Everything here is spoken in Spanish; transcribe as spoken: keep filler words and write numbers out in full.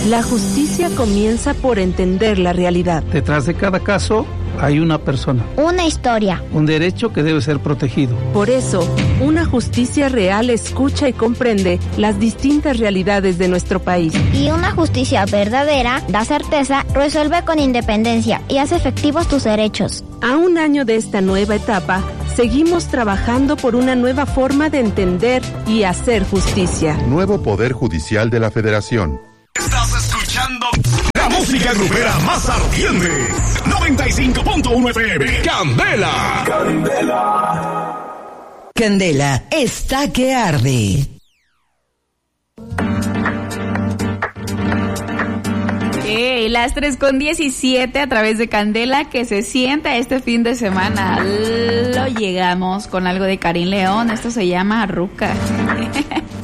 La justicia comienza por entender la realidad. Detrás de cada caso hay una persona. Una historia. Un derecho que debe ser protegido. Por eso, una justicia real escucha y comprende las distintas realidades de nuestro país. Y una justicia verdadera da certeza, resuelve con independencia y hace efectivos tus derechos. A un año de esta nueva etapa, seguimos trabajando por una nueva forma de entender y hacer justicia. Nuevo Poder Judicial de la Federación. Estás escuchando la música grupera más ardiente. noventa y cinco punto uno F M. Candela. Candela. Candela está que arde. Hey, las tres con diecisiete a través de Candela, que se sienta este fin de semana. Lo llegamos con algo de Karim León. Esto se llama Ruca.